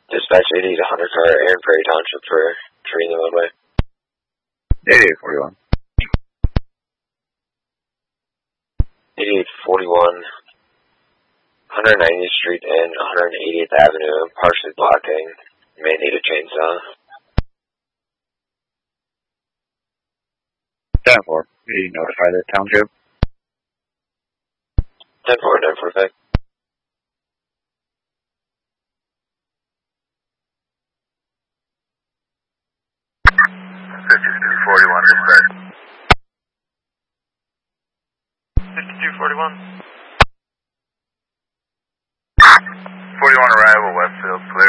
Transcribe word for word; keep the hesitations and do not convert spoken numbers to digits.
Dispatch eighty to Hunter Car, Aaron Prairie Township for Trina Roadway. eighty-eight forty-one. eighty-eight forty-one, one hundred ninetieth Street and one hundred eightieth Avenue, partially blocking. You may need a chainsaw. ten four. You notify the township? ten four, ten four, perfect. fifty-two forty-one, dispatch. fifty-two forty-one. forty-one arrival, Westfield, clear.